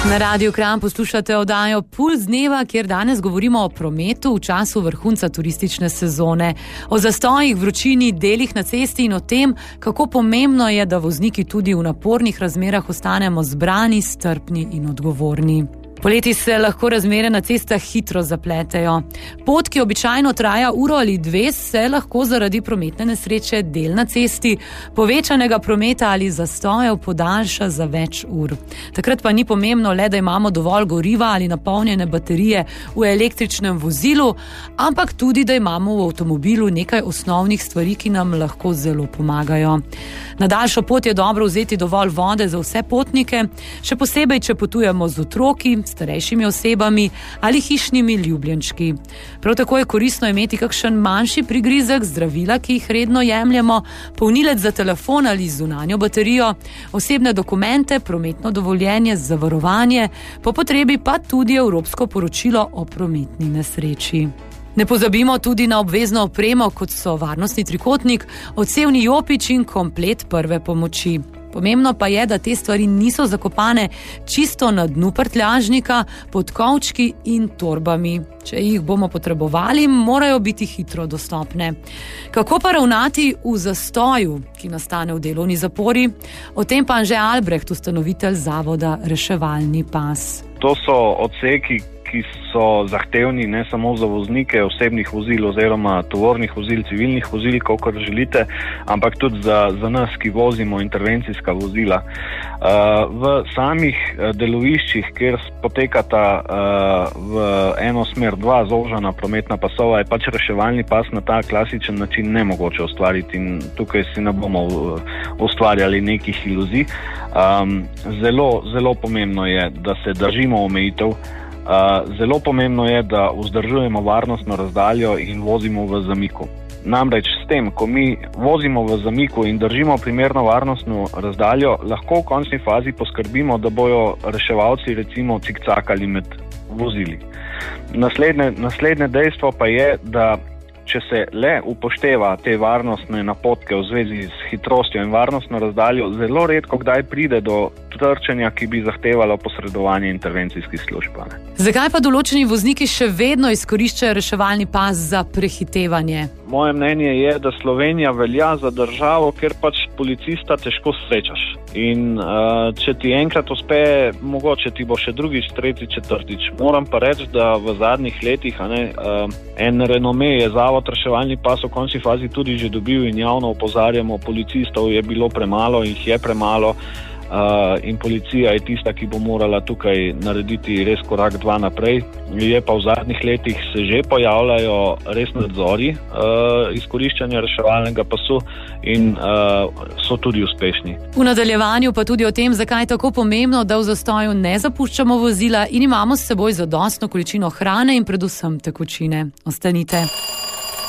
Na Radiu Kranj poslušate oddajo Puls dneva, kjer danes govorimo o prometu v času vrhunca turistične sezone, o zastojih, vročini, delih na cesti in o tem, kako pomembno je, da vozniki tudi v napornih razmerah ostanemo zbrani, strpni in odgovorni. Poleti se lahko razmere na cestah hitro zapletejo. Pot, ki običajno traja uro ali dve, se lahko zaradi prometne nesreče, del na cesti, povečanega prometa ali zastojev podaljša za več ur. Takrat pa ni pomembno le, da imamo dovolj goriva ali napolnjene baterije v električnem vozilu, ampak tudi, da imamo v avtomobilu nekaj osnovnih stvari, ki nam lahko zelo pomagajo. Na daljšo pot je dobro vzeti dovolj vode za vse potnike, še posebej, če potujemo z otroki, starejšimi osebami ali hišnimi ljubljenčki. Prav tako je koristno imeti kakšen manjši prigrizek zdravila, ki jih redno jemljemo, polnilec za telefon ali zunanjo baterijo, osebne dokumente, prometno dovoljenje, zavarovanje, po potrebi pa tudi evropsko poročilo o prometni nesreči. Ne pozabimo tudi na obvezno opremo, kot so varnostni trikotnik, odsevni jopič in komplet prve pomoči. Pomembno pa je, da te stvari niso zakopane čisto na dnu prtljažnika, pod kovčki in torbami. Če jih bomo potrebovali, morajo biti hitro dostopne. Kako pa ravnati v zastoju, ki nastane v delovni zapori? O tem pa Anže Albrecht, ustanovitelj zavoda Reševalni pas. To so odseki, ki so zahtevni ne samo za voznike osebnih vozil oziroma tovornih vozil, civilnih vozil, kakor želite, ampak tudi za nas, ki vozimo intervencijska vozila. V samih deloviščih, kjer potekata v eno smer dva zožana prometna pasova, je pač reševalni pas na ta klasičen način nemogoče ustvariti in tukaj si ne bomo ustvarjali nekih iluzij. Zelo pomembno je, da se držimo omejitev. Zelo pomembno je, da vzdržujemo varnostno razdaljo in vozimo v zamiku. Namreč s tem, ko mi vozimo v zamiku in držimo primerno varnostno razdaljo, lahko v končni fazi poskrbimo, da bojo reševalci recimo cikcakali med vozili. Naslednje dejstvo pa je, da če se le upošteva te varnostne napotke v zvezi s hitrostjo in varnostno razdaljo, zelo redko kdaj pride do trčenja, ki bi zahtevalo posredovanje intervencijskih služb. Zakaj pa določeni vozniki še vedno izkoriščajo reševalni pas za prehitevanje? Moje mnenje je, da Slovenija velja za državo, kjer pač policista težko srečaš. In če ti enkrat uspe, mogoče ti bo še drugič, tretjič, četrtič. Moram pa reči, da v zadnjih letih en renome je zavod Reševalni pas v končni fazi tudi že dobil in javno opozarjamo, policistov je bilo premalo, jih je premalo. In policija je tista, ki bo morala tukaj narediti res korak dva naprej. Je pa v zadnjih letih se že pojavljajo res nadzori izkoriščanja reševalnega pasu in so tudi uspešni. V nadaljevanju pa tudi o tem, zakaj je tako pomembno, da v zastoju ne zapuščamo vozila in imamo s seboj zadostno količino hrane in predvsem tekočine. Ostanite.